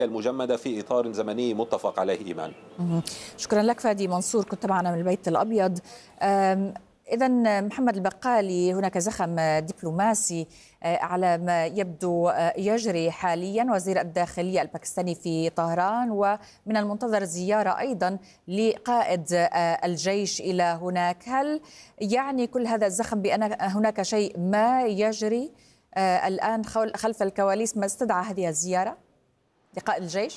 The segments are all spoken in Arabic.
المجمدة في إطار زمني متفق عليه إيمان. شكرا لك فادي منصور، كنت معنا من البيت الأبيض. إذا محمد البقالي، هناك زخم دبلوماسي على ما يبدو يجري حاليا. وزير الداخلية الباكستاني في طهران، ومن المنتظر زيارة أيضا لقائد الجيش إلى هناك. هل يعني كل هذا الزخم بأن هناك شيء ما يجري الآن خلف الكواليس ما استدعى هذه الزيارة لقائد الجيش؟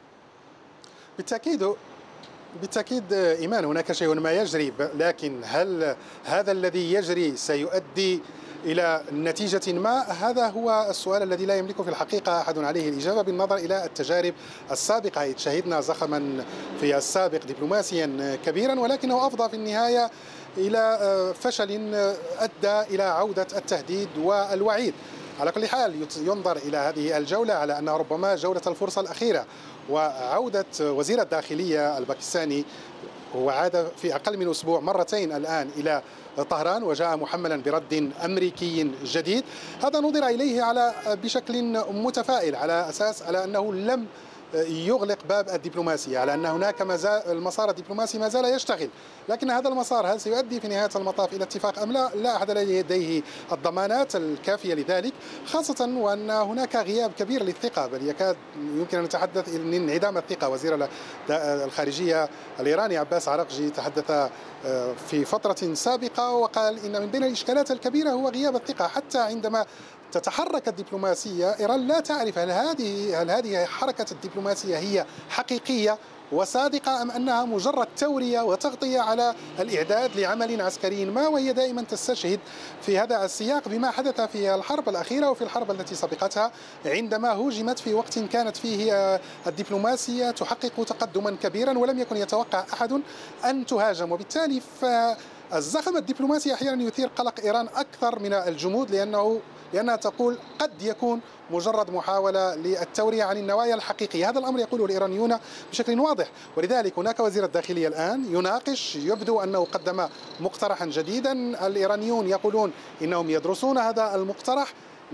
بالتأكيد إيمان، هناك شيء ما يجري، لكن هل هذا الذي يجري سيؤدي إلى نتيجة ما؟ هذا هو السؤال الذي لا يملك في الحقيقة أحد عليه الإجابة، بالنظر إلى التجارب السابقة. شهدنا زخما في السابق دبلوماسيا كبيرا، ولكنه أفضى في النهاية إلى فشل أدى إلى عودة التهديد والوعيد. على كل حال ينظر إلى هذه الجولة على أنها ربما جولة الفرصة الأخيرة، وعودة وزير الداخلية الباكستاني هو عاد في أقل من أسبوع مرتين الآن إلى طهران، وجاء محملا برد أمريكي جديد. هذا نظر إليه بشكل متفائل، على أساس أنه لم يغلق باب الدبلوماسية، على أن هناك المسار الدبلوماسي ما زال يشتغل. لكن هذا المسار هل سيؤدي في نهاية المطاف إلى اتفاق أم لا؟ لا أحد لديه الضمانات الكافية لذلك، خاصة وأن هناك غياب كبير للثقة، بل يكاد يمكن أن نتحدث عن انعدام الثقة. وزير الخارجية الإيراني عباس عراقجي تحدث في فترة سابقة وقال إن من بين الإشكالات الكبيرة هو غياب الثقة. حتى عندما تتحرك الدبلوماسية، إيران لا تعرف هل هذه حركة الدبلوماسية هي حقيقية وصادقة، أم أنها مجرد تورية وتغطية على الإعداد لعمل عسكري ما. وهي دائما تستشهد في هذا السياق بما حدث في الحرب الأخيرة وفي الحرب التي سبقتها، عندما هوجمت في وقت كانت فيه الدبلوماسية تحقق تقدما كبيرا ولم يكن يتوقع أحد أن تهاجم. وبالتالي الزخم الدبلوماسي أحيانا يثير قلق إيران أكثر من الجمود، لأنها تقول قد يكون مجرد محاولة للتورية عن النوايا الحقيقية. هذا الأمر يقوله الإيرانيون بشكل واضح، ولذلك هناك وزير الداخلية الآن يناقش، يبدو أنه قدم مقترحا جديدا. الإيرانيون يقولون إنهم يدرسون هذا المقترح،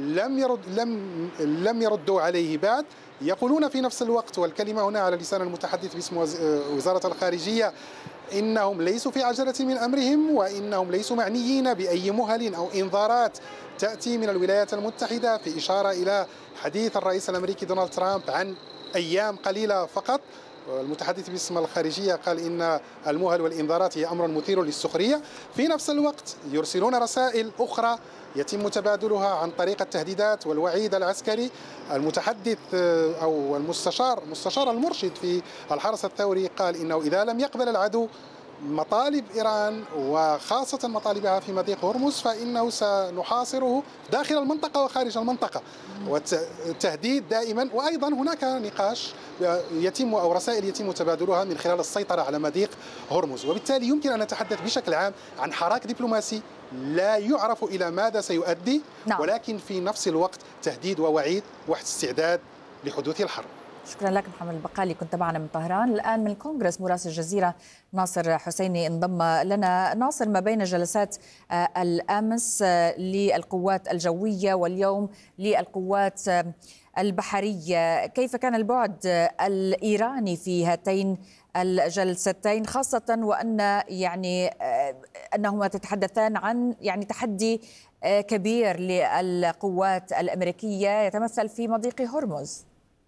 لم يردوا عليه بعد. يقولون في نفس الوقت، والكلمة هنا على لسان المتحدث باسم وزارة الخارجية، إنهم ليسوا في عجلة من أمرهم، وإنهم ليسوا معنيين بأي مهل أو إنذارات تأتي من الولايات المتحدة، في إشارة إلى حديث الرئيس الأمريكي دونالد ترامب عن أيام قليلة فقط. المتحدث باسم الخارجية قال إن المهل والإنذارات هي أمر مثير للسخرية. في نفس الوقت يرسلون رسائل أخرى يتم تبادلها عن طريق التهديدات والوعيد العسكري. المتحدث أو مستشار المرشد في الحرس الثوري قال إنه إذا لم يقبل العدو مطالب إيران وخاصة مطالبها في مضيق هرمز فإنه سنحاصره داخل المنطقة وخارج المنطقة، والتهديد دائما. وأيضا هناك نقاش يتم أو رسائل يتم تبادلها من خلال السيطرة على مضيق هرمز. وبالتالي يمكن أن نتحدث بشكل عام عن حراك دبلوماسي لا يعرف إلى ماذا سيؤدي، ولكن في نفس الوقت تهديد ووعيد واستعداد لحدوث الحرب. شكرا لك محمد البقالي، كنت معنا من طهران. الآن من الكونغرس مراسل الجزيرة ناصر حسيني انضم لنا. ناصر، ما بين جلسات الأمس للقوات الجوية واليوم للقوات البحرية، كيف كان البعد الإيراني في هاتين الجلستين، خاصة وأن أنهما تتحدثان عن تحدي كبير للقوات الأمريكية يتمثل في مضيق هرمز؟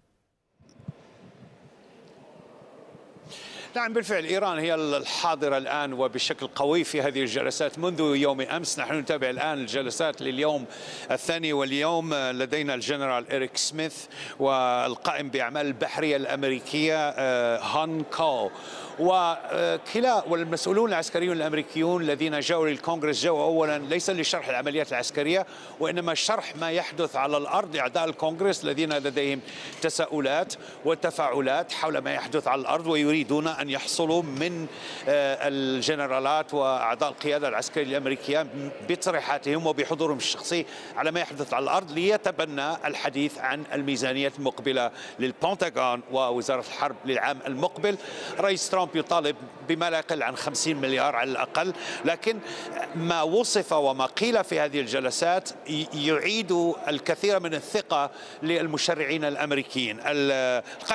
نعم بالفعل، إيران هي الحاضرة الآن وبشكل قوي في هذه الجلسات منذ يوم أمس. نحن نتابع الآن الجلسات لليوم الثاني، واليوم لدينا الجنرال إريك سميث والقائم بأعمال البحرية الأمريكية هان كول، والمسؤولون العسكريون الأمريكيون الذين جاءوا للكونغرس جاءوا أولا ليس لشرح العمليات العسكرية وإنما شرح ما يحدث على الأرض. أعضاء الكونغرس الذين لديهم تساؤلات وتفاعلات حول ما يحدث على الأرض، ويريدون أن يحصلوا من الجنرالات وأعضاء القيادة العسكرية الأمريكية بتصريحاتهم وبحضورهم الشخصي على ما يحدث على الأرض، ليتبنى الحديث عن الميزانية المقبلة للبنتاغون ووزارة الحرب للعام المقبل. رئيس ترامب يطالب بما لا يقل عن 50 مليار على الأقل، لكن ما وصف وما قيل في هذه الجلسات يعيد الكثير من الثقة للمشرعين الأمريكيين.